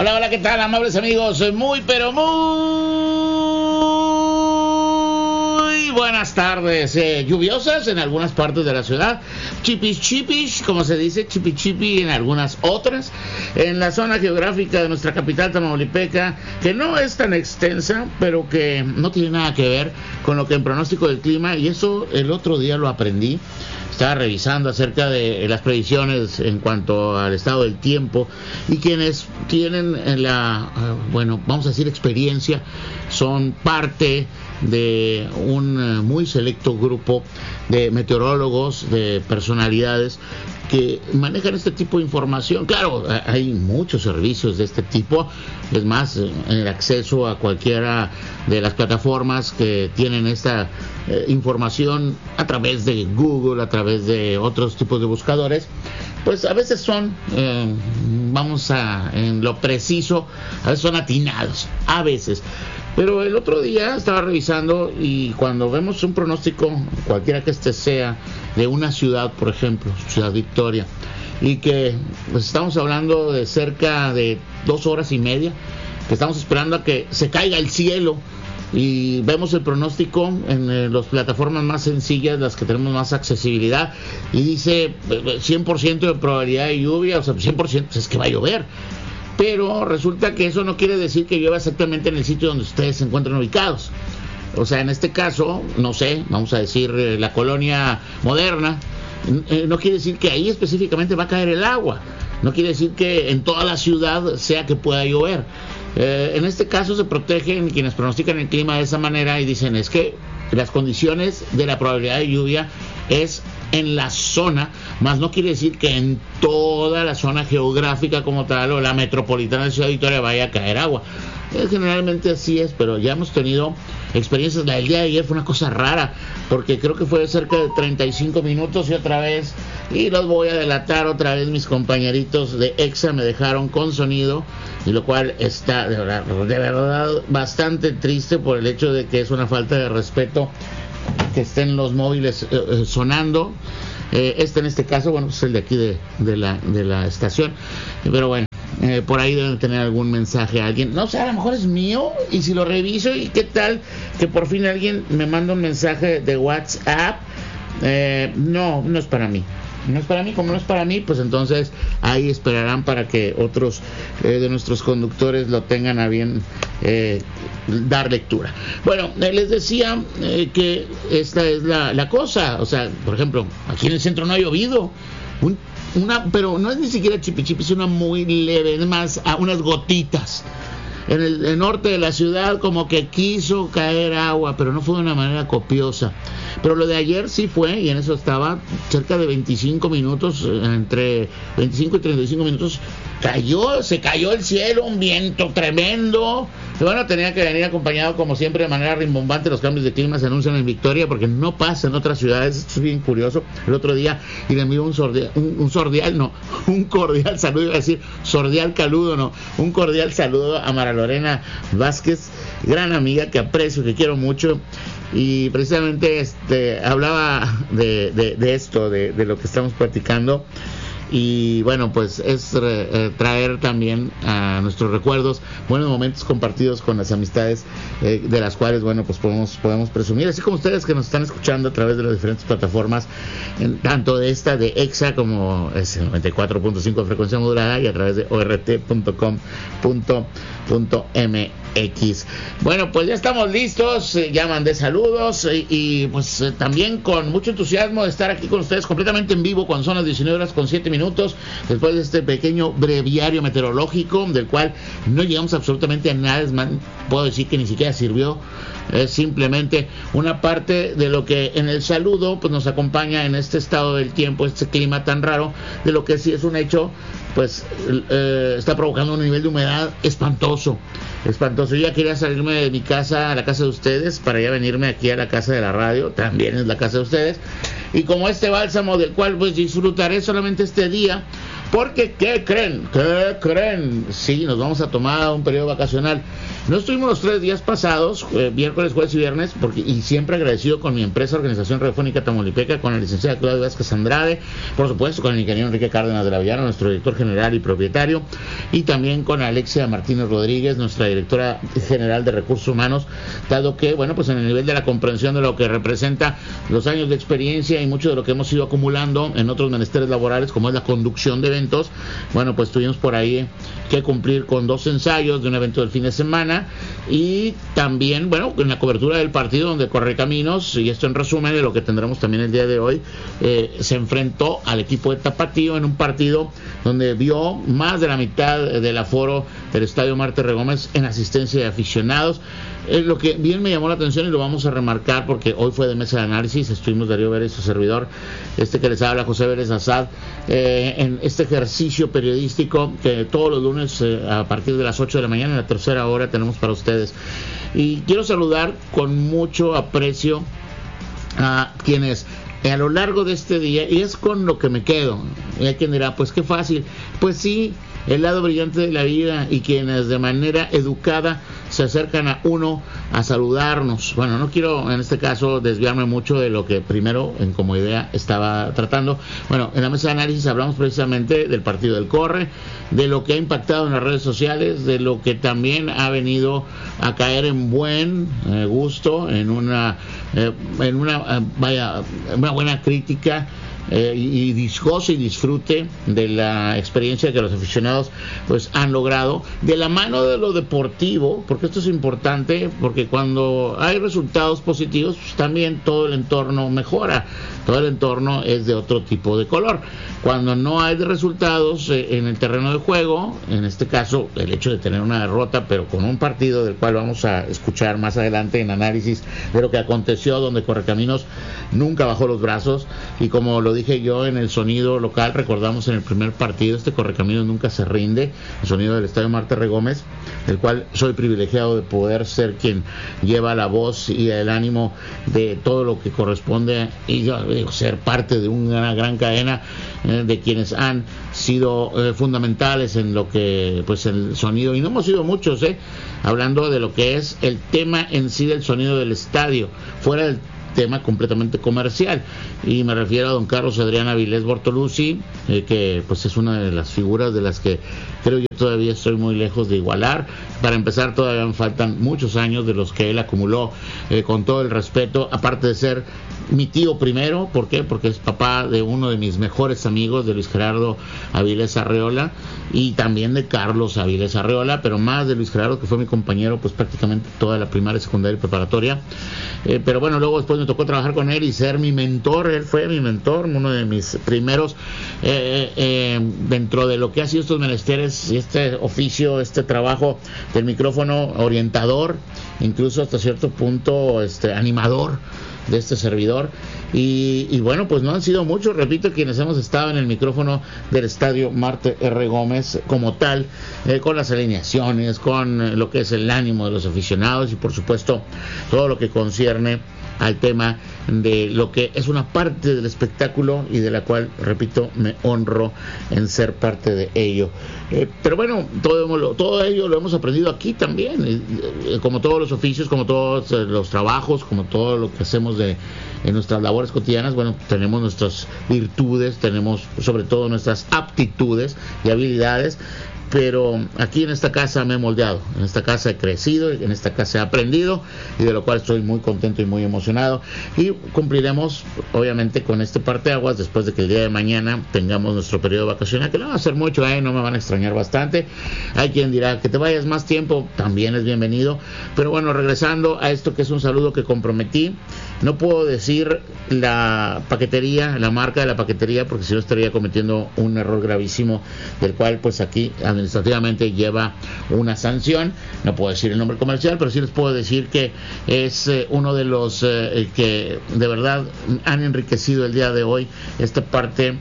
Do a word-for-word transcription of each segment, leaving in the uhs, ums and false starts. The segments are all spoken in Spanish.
Hola, hola, ¿qué tal, amables amigos? Muy, pero muy buenas tardes. Eh, lluviosas en algunas partes de la ciudad. Chipis, chipis, como se dice, chipi, chipi en algunas otras. En la zona geográfica de nuestra capital tamaulipeca, que no es tan extensa, pero que no tiene nada que ver con lo que en pronóstico del clima, y eso el otro día lo aprendí. Estaba revisando acerca de las previsiones en cuanto al estado del tiempo, y quienes tienen la, bueno, vamos a decir experiencia, son parte de un muy selecto grupo de meteorólogos, de personalidades que manejan este tipo de información. Claro, hay muchos servicios de este tipo, es más, el acceso a cualquiera de las plataformas que tienen esta eh, información a través de Google, a través de otros tipos de buscadores, pues a veces son, eh, vamos a, en lo preciso, a veces son atinados, a veces. Pero el otro día estaba revisando, y cuando vemos un pronóstico, cualquiera que este sea, de una ciudad, por ejemplo, Ciudad Victoria, y que pues estamos hablando de cerca de dos horas y media, que estamos esperando a que se caiga el cielo, y vemos el pronóstico en eh, las plataformas más sencillas, las que tenemos más accesibilidad, y dice cien por ciento de probabilidad de lluvia, o sea, cien por ciento, pues es que va a llover. Pero resulta que eso no quiere decir que llueva exactamente en el sitio donde ustedes se encuentran ubicados. O sea, en este caso, no sé, vamos a decir eh, la colonia Moderna, eh, no quiere decir que ahí específicamente va a caer el agua. No quiere decir que en toda la ciudad sea que pueda llover. Eh, en este caso se protegen quienes pronostican el clima de esa manera y dicen es que las condiciones de la probabilidad de lluvia es en la zona, más no quiere decir que en toda la zona geográfica como tal o la metropolitana de Ciudad Victoria vaya a caer agua. Eh, generalmente así es, pero ya hemos tenido experiencias. La del día de ayer fue una cosa rara, porque creo que fue cerca de treinta y cinco minutos y otra vez, y los voy a delatar otra vez, mis compañeritos de EXA me dejaron con sonido, y lo cual está de verdad, de verdad bastante triste por el hecho de que es una falta de respeto que estén los móviles eh, eh, sonando. Eh, este en este caso, bueno, es el de aquí de, de, la, de la estación, pero bueno, eh, por ahí deben tener algún mensaje a alguien, no sé, a lo mejor es mío, y si lo reviso, y qué tal que por fin alguien me manda un mensaje de WhatsApp. Eh, no, no es para mí. No es para mí, como no es para mí, pues entonces ahí esperarán para que otros eh, de nuestros conductores lo tengan a bien eh, dar lectura. Bueno, eh, les decía eh, que esta es la, la cosa, o sea, por ejemplo, aquí en el centro no ha llovido, un, una, pero no es ni siquiera chipi chipi, es una muy leve, es más, a unas gotitas. En el, el norte de la ciudad como que quiso caer agua, pero no fue de una manera copiosa. Pero lo de ayer sí fue, y en eso estaba, cerca de veinticinco minutos, entre veinticinco y treinta y cinco minutos, cayó, se cayó el cielo, un viento tremendo. Y bueno, tenía que venir acompañado, como siempre, de manera rimbombante. Los cambios de clima se anuncian en Victoria, porque no pasa en otras ciudades. Esto es bien curioso. El otro día, y le envío un sordial, un, un sordial, no, un cordial saludo, iba a decir, sordial caludo, no, un cordial saludo a Mara Lorena Vázquez, gran amiga que aprecio, que quiero mucho. Y precisamente este hablaba de, de, de esto, de, de lo que estamos platicando. Y bueno, pues es eh, traer también a nuestros recuerdos buenos momentos compartidos con las amistades eh, de las cuales, bueno, pues podemos, podemos presumir, así como ustedes que nos están escuchando a través de las diferentes plataformas, en, tanto de esta de EXA como es el noventa y cuatro punto cinco de frecuencia modulada, y a través de o r t punto com punto m x. Bueno, pues ya estamos listos, eh, ya mandé saludos eh, y pues eh, también con mucho entusiasmo de estar aquí con ustedes completamente en vivo cuando son las diecinueve horas con siete minutos, después de este pequeño breviario meteorológico del cual no llegamos absolutamente a nada. Es más, puedo decir que ni siquiera sirvió, es simplemente una parte de lo que en el saludo pues nos acompaña en este estado del tiempo, este clima tan raro, de lo que sí es un hecho, pues eh, está provocando un nivel de humedad espantoso, espantoso. Yo ya quería salirme de mi casa a la casa de ustedes para ya venirme aquí a la casa de la radio, también es la casa de ustedes, y como este bálsamo del cual pues disfrutaré solamente este día, porque ¿qué creen? ¿Qué creen? Sí, nos vamos a tomar un periodo vacacional. No estuvimos los tres días pasados, eh, miércoles, jueves y viernes, porque y siempre agradecido con mi empresa Organización Radiofónica Tamaulipeca, con la licenciada Claudia Vázquez Andrade, por supuesto con el ingeniero Enrique Cárdenas de la Villana, nuestro director general y propietario, y también con Alexia Martínez Rodríguez, nuestra directora general de Recursos Humanos, dado que, bueno, pues en el nivel de la comprensión de lo que representa los años de experiencia y mucho de lo que hemos ido acumulando en otros menesteres laborales, como es la conducción de eventos, bueno, pues tuvimos por ahí que cumplir con dos ensayos de un evento del fin de semana, y también, bueno, en la cobertura del partido donde Correcaminos, y esto en resumen de lo que tendremos también el día de hoy, eh, se enfrentó al equipo de Tapatío en un partido donde vio más de la mitad del aforo del Estadio Marte Regómez en asistencia de aficionados. Eh, lo que bien me llamó la atención y lo vamos a remarcar porque hoy fue de mesa de análisis, estuvimos Darío Vélez, su servidor, este que les habla José Vélez Azad, eh, en este ejercicio periodístico que todos los lunes eh, a partir de las ocho de la mañana, en la tercera hora, tenemos para ustedes. Y quiero saludar con mucho aprecio a quienes a lo largo de este día, y es con lo que me quedo, y hay quien dirá, pues qué fácil, pues sí, el lado brillante de la vida, y quienes de manera educada se acercan a uno a saludarnos. Bueno, no quiero en este caso desviarme mucho de lo que primero en como idea estaba tratando. Bueno, en la mesa de análisis hablamos precisamente del partido del Corre, de lo que ha impactado en las redes sociales, de lo que también ha venido a caer en buen eh, gusto, en una eh, en una eh, vaya una buena crítica eh, y, y disgoce y disfrute de la experiencia que los aficionados pues han logrado de la mano de lo deportivo, porque esto es importante, porque cuando hay resultados positivos pues también todo el entorno mejora, todo el entorno es de otro tipo de color. Cuando no hay resultados eh, en el terreno de juego, en este caso el hecho de tener una derrota, pero con un partido del cual vamos a escuchar más adelante en análisis de lo que aconteció, donde Correcaminos nunca bajó los brazos, y como lo dije yo en el sonido local, recordamos en el primer partido, este Correcaminos nunca se rinde, el sonido del Estadio Marte Regómez, del cual soy privilegiado de poder ser quien lleva la voz y el ánimo de todo lo que corresponde, y yo, digo, ser parte de una gran cadena eh, de quienes han sido eh, fundamentales en lo que, pues el sonido, y no hemos sido muchos, eh, hablando de lo que es el tema en sí del sonido del estadio, fuera del tema completamente comercial, y me refiero a don Carlos Adrián Avilés Bortoluzzi, eh, que pues es una de las figuras de las que creo yo todavía estoy muy lejos de igualar. Para empezar, todavía me faltan muchos años de los que él acumuló, eh, con todo el respeto, aparte de ser mi tío primero. ¿Por qué? Porque es papá de uno de mis mejores amigos, de Luis Gerardo Avilés Arreola, y también de Carlos Avilés Arreola, pero más de Luis Gerardo, que fue mi compañero pues prácticamente toda la primaria, secundaria y preparatoria. Eh, pero bueno, luego después me tocó trabajar con él y ser mi mentor. Él fue mi mentor, uno de mis primeros eh, eh, dentro de lo que ha sido estos menesteres y este oficio, este trabajo del micrófono, orientador, incluso hasta cierto punto este animador de este servidor. Y, y bueno, pues no han sido muchos, repito, quienes hemos estado en el micrófono del Estadio Marte R. Gómez como tal, eh, con las alineaciones, con eh, lo que es el ánimo de los aficionados, y por supuesto todo lo que concierne al tema de lo que es una parte del espectáculo, y de la cual, repito, me honro en ser parte de ello. Eh, pero bueno, todo, todo ello lo hemos aprendido aquí también, eh, como todos los oficios, como todos eh, los trabajos, como todo lo que hacemos de en nuestras labores cotidianas. Bueno, tenemos nuestras virtudes, tenemos sobre todo nuestras aptitudes y habilidades, pero aquí en esta casa me he moldeado, en esta casa he crecido, en esta casa he aprendido, y de lo cual estoy muy contento y muy emocionado, y cumpliremos obviamente con este parteaguas después de que el día de mañana tengamos nuestro periodo vacacional, que no va a ser mucho, ¿eh? No me van a extrañar bastante. Hay quien dirá que te vayas más tiempo, también es bienvenido, pero bueno, regresando a esto, que es un saludo que comprometí, no puedo decir la paquetería, la marca de la paquetería, porque si no estaría cometiendo un error gravísimo, del cual pues aquí administrativamente lleva una sanción. No puedo decir el nombre comercial, pero sí les puedo decir que es eh, uno de los eh, que de verdad han enriquecido el día de hoy esta parte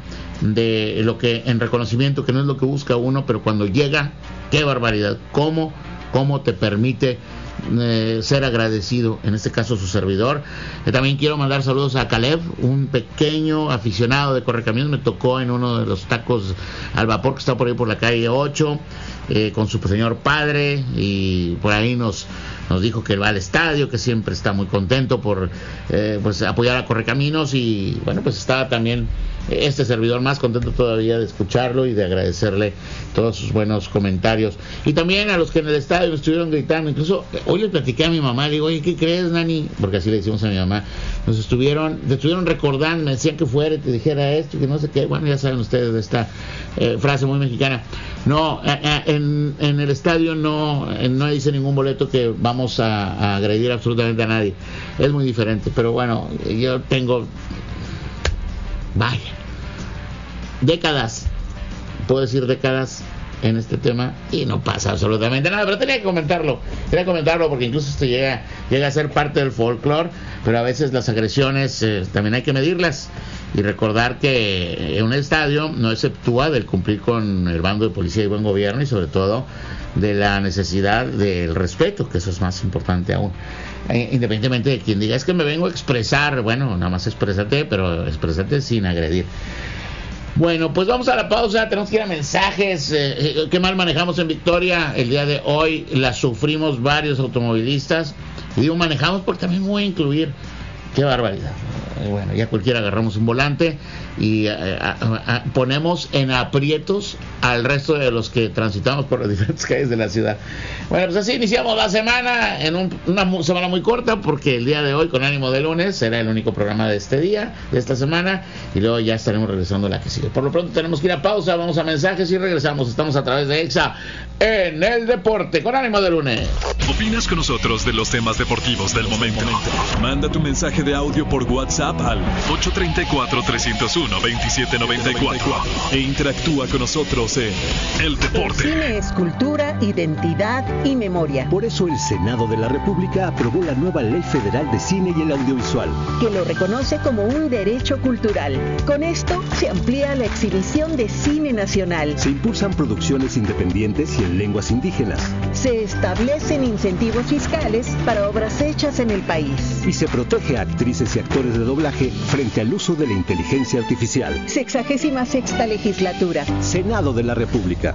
de lo que en reconocimiento, que no es lo que busca uno, pero cuando llega, qué barbaridad, cómo, cómo te permite eh, ser agradecido, en este caso su servidor. Eh, también quiero mandar saludos a Caleb, un pequeño aficionado de correcaminos, me tocó en uno de los tacos al vapor que está por ahí por la calle ocho, eh, con su señor padre, y por ahí nos nos dijo que va al estadio, que siempre está muy contento por eh, pues apoyar a Correcaminos, y bueno, pues estaba también este servidor más contento todavía de escucharlo y de agradecerle todos sus buenos comentarios. Y también a los que en el estadio me estuvieron gritando, incluso hoy le platiqué a mi mamá, le digo, oye, ¿qué crees, Nani? Porque así le decimos a mi mamá, nos estuvieron, te estuvieron recordando, me decían que fuera y te dijera esto, que no sé qué, bueno, ya saben ustedes de esta eh, frase muy mexicana. No, eh, eh, en, en el estadio no, eh, no dice ningún boleto que vamos a, a agredir absolutamente a nadie, es muy diferente, pero bueno, yo tengo, vaya, décadas, puedo decir décadas en este tema y no pasa absolutamente nada, pero tenía que comentarlo, tenía que comentarlo porque incluso esto llega, llega a ser parte del folclore, pero a veces las agresiones eh, también hay que medirlas y recordar que en un estadio no exceptúa del cumplir con el bando de policía y buen gobierno, y sobre todo de la necesidad del respeto, que eso es más importante aún, eh, independientemente de quien diga, es que me vengo a expresar, bueno, nada más exprésate, pero exprésate sin agredir. Bueno, pues vamos a la pausa, tenemos que ir a mensajes. Eh, qué mal manejamos en Victoria el día de hoy, la sufrimos varios automovilistas, y digo manejamos porque también me voy a incluir, qué barbaridad. Eh, bueno, ya cualquiera agarramos un volante y eh, a, a, a, ponemos en aprietos al resto de los que transitamos por las diferentes calles de la ciudad. Bueno, pues así iniciamos la semana, en un, una semana muy corta, porque el día de hoy, con ánimo de lunes, será el único programa de este día, de esta semana, y luego ya estaremos regresando a la que sigue. Por lo pronto tenemos que ir a pausa, vamos a mensajes y regresamos. Estamos a través de EXA en el deporte, con ánimo de lunes. ¿Opinas con nosotros de los temas deportivos del momento? Manda tu mensaje de audio por WhatsApp al ocho tres cuatro, tres cero uno, dos siete nueve cuatro e interactúa con nosotros en El Deporte. El cine es cultura, identidad y memoria. Por eso el Senado de la República aprobó la nueva Ley Federal de Cine y el Audiovisual, que lo reconoce como un derecho cultural. Con esto se amplía la exhibición de cine nacional. Se impulsan producciones independientes y en lenguas indígenas. Se establecen incentivos fiscales para obras hechas en el país. Y se protege a actrices y actores de doblaje frente al uso de la inteligencia artificial. Sexagésima sexta legislatura. Senado de la República.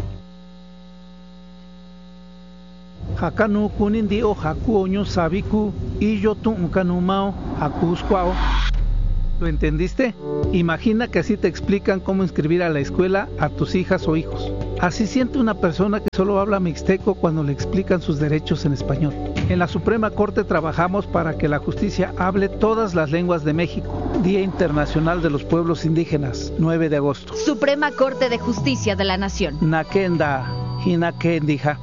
Hakanu kunindi o hakuoño sabiku y yo tu unkanumao hakuscuao. ¿Lo entendiste? Imagina que así te explican cómo inscribir a la escuela a tus hijas o hijos. Así siente una persona que solo habla mixteco cuando le explican sus derechos en español. En la Suprema Corte trabajamos para que la justicia hable todas las lenguas de México. Día Internacional de los Pueblos Indígenas, nueve de agosto. Suprema Corte de Justicia de la Nación. Nakenda, Hinakendija.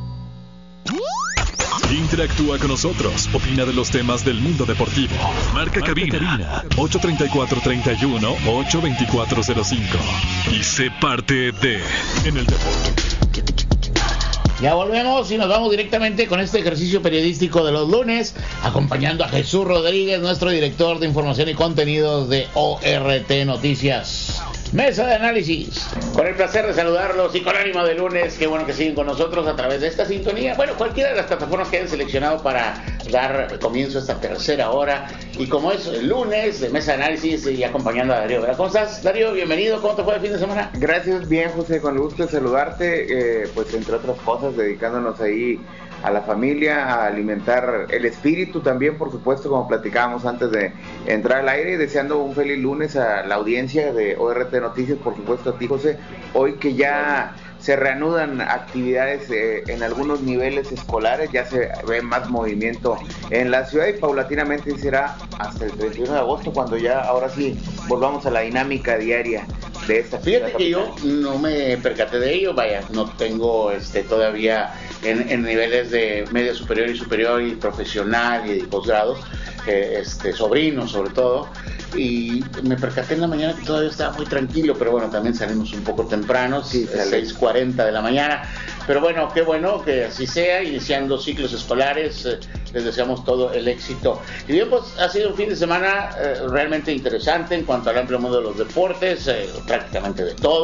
Interactúa con nosotros, opina de los temas del mundo deportivo. Marca, Marca cabina, cabina ocho tres cuatro, tres uno, ocho dos cuatro cero cinco y sé parte de En el Deporte. Ya volvemos y nos vamos directamente con este ejercicio periodístico de los lunes, acompañando a Jesús Rodríguez, nuestro director de información y contenidos de O R T Noticias. Mesa de análisis. Con el placer de saludarlos y con ánimo de lunes, qué bueno que siguen con nosotros a través de esta sintonía. Bueno, cualquiera de las plataformas que hayan seleccionado para dar comienzo a esta tercera hora. Y como es el lunes de Mesa de Análisis y acompañando a Darío Vera. ¿Cómo estás, Darío? Bienvenido. ¿Cómo te fue el fin de semana? Gracias, bien, José, con el gusto de saludarte. Eh, pues entre otras cosas, dedicándonos ahí a la familia, a alimentar el espíritu también, por supuesto, como platicábamos antes de entrar al aire, y deseando un feliz lunes a la audiencia de O R T Noticias, por supuesto a ti, José, hoy que ya se reanudan actividades eh, en algunos niveles escolares, ya se ve más movimiento en la ciudad y paulatinamente será hasta el treinta y uno de agosto cuando ya ahora sí volvamos a la dinámica diaria de esta ciudad. Fíjate que yo no me percaté de ello, vaya, no tengo este todavía en, en niveles de media superior y superior y profesional y de posgrados, eh, este sobrinos sobre todo, y me percaté en la mañana que todavía estaba muy tranquilo, pero bueno, también salimos un poco temprano, sí, seis cuarenta de la mañana, pero bueno, qué bueno que así sea, iniciando ciclos escolares, eh, les deseamos todo el éxito. Y bien, pues ha sido un fin de semana eh, realmente interesante en cuanto al amplio mundo de los deportes, eh, prácticamente de todo.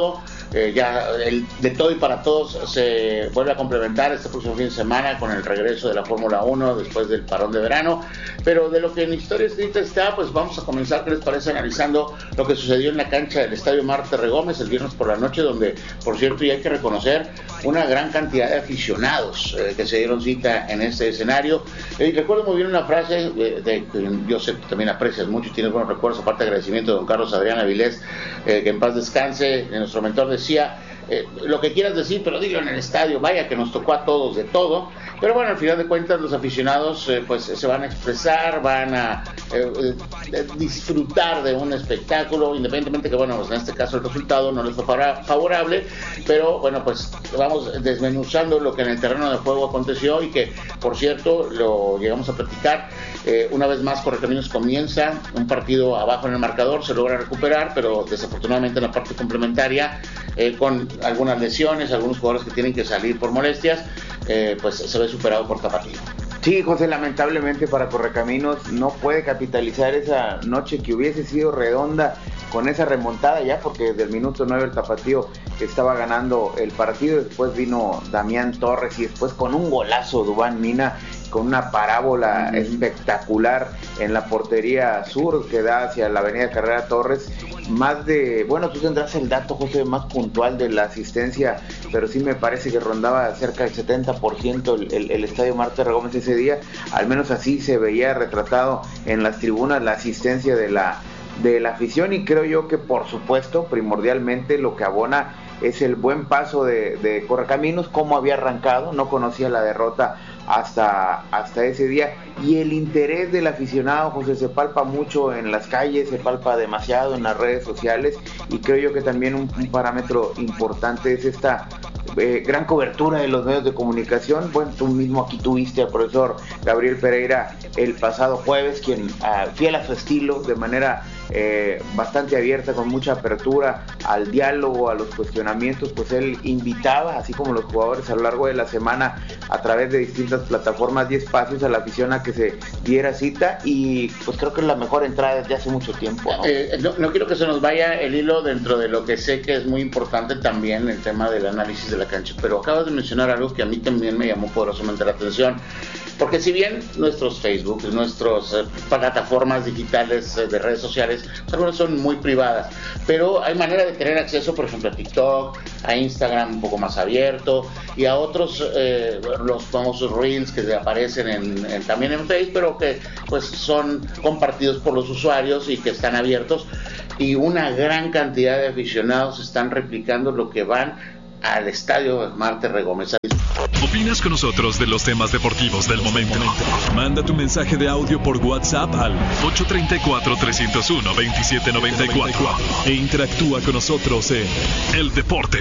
eh, ya el de todo y para todos se vuelve a complementar este próximo fin de semana con el regreso de la Fórmula uno después del parón de verano. Pero de lo que en historia escrita está, pues vamos a comenzar, ¿qué les parece? Analizando lo que sucedió en la cancha del Estadio Marte Regómez el viernes por la noche, donde, por cierto, y hay que reconocer una gran cantidad de aficionados eh, que se dieron cita en este escenario. Eh, recuerdo muy bien una frase de, de que yo sé que también aprecias mucho y tienes buenos recuerdos, aparte de agradecimiento de don Carlos Adrián Avilés, eh, que en paz descanse, nuestro mentor decía, eh, lo que quieras decir, pero dilo en el estadio, vaya que nos tocó a todos de todo. Pero bueno, al final de cuentas los aficionados eh, pues se van a expresar, van a eh, eh, disfrutar de un espectáculo, independientemente que bueno, pues en este caso el resultado no les fue favorable, pero bueno, pues vamos desmenuzando lo que en el terreno de juego aconteció y que, por cierto, lo llegamos a platicar. Eh, una vez más, Correcaminos comienza un partido abajo en el marcador, se logra recuperar, pero desafortunadamente en la parte complementaria, eh, con algunas lesiones, algunos jugadores que tienen que salir por molestias, eh, pues se ve superado por Tapatío. Sí, José, lamentablemente para Correcaminos no puede capitalizar esa noche que hubiese sido redonda con esa remontada ya, porque desde el minuto nueve el Tapatío estaba ganando el partido. Después vino Damián Torres y después con un golazo Dubán Mina, con una parábola uh-huh. espectacular en la portería sur que da hacia la avenida Carrera Torres. Más de, bueno, tú tendrás el dato, José, más puntual de la asistencia, pero sí me parece que rondaba cerca del setenta por ciento el, el, el Estadio Marte Regómez ese día. Al menos así se veía retratado en las tribunas la asistencia de la de la afición, y creo yo que por supuesto primordialmente lo que abona es el buen paso de, de Correcaminos, cómo había arrancado, no conocía la derrota hasta, hasta ese día, y el interés del aficionado, José, se palpa mucho en las calles, se palpa demasiado en las redes sociales, y creo yo que también un, un parámetro importante es esta eh, gran cobertura de los medios de comunicación. Bueno, tú mismo aquí tuviste al profesor Gabriel Pereira el pasado jueves, quien uh, fiel a su estilo, de manera Eh, bastante abierta, con mucha apertura al diálogo, a los cuestionamientos, pues él invitaba, así como los jugadores a lo largo de la semana, a través de distintas plataformas y espacios, a la afición a que se diera cita, y pues creo que es la mejor entrada desde hace mucho tiempo, ¿no? Eh, no, no quiero que se nos vaya el hilo dentro de lo que sé que es muy importante también, el tema del análisis de la cancha, pero acabas de mencionar algo que a mí también me llamó poderosamente la atención. Porque si bien nuestros Facebook, nuestras eh, plataformas digitales eh, de redes sociales, algunas son muy privadas, pero hay manera de tener acceso, por ejemplo, a TikTok, a Instagram un poco más abierto, y a otros, eh, los famosos Reels que aparecen en, en, también en Facebook, pero que pues son compartidos por los usuarios y que están abiertos, y una gran cantidad de aficionados están replicando lo que van al Estadio Marte Regómez. ¿Opinas con nosotros de los temas deportivos del momento? Manda tu mensaje de audio por WhatsApp al ocho tres cuatro, tres cero uno, dos siete nueve cuatro e interactúa con nosotros en El Deporte.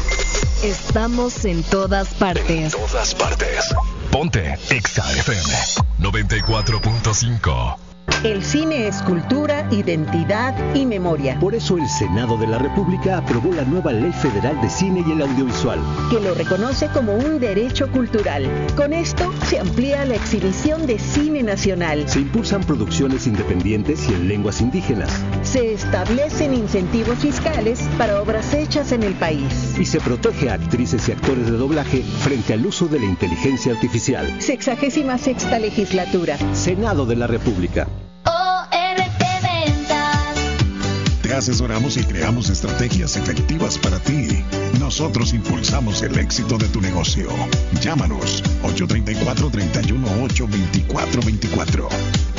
Estamos en todas partes. En todas partes. Ponte Exa F M noventa y cuatro punto cinco. El cine es cultura, identidad y memoria. Por eso el Senado de la República aprobó la nueva Ley Federal de Cine y el Audiovisual, que lo reconoce como un derecho cultural. Con esto se amplía la exhibición de cine nacional. Se impulsan producciones independientes y en lenguas indígenas. Se establecen incentivos fiscales para obras hechas en el país. Y se protege a actrices y actores de doblaje frente al uso de la inteligencia artificial. Sexagésima sexta legislatura. Senado de la República. Te asesoramos y creamos estrategias efectivas para ti. Nosotros impulsamos el éxito de tu negocio. Llámanos ocho tres cuatro, tres uno ocho, dos cuatro dos cuatro.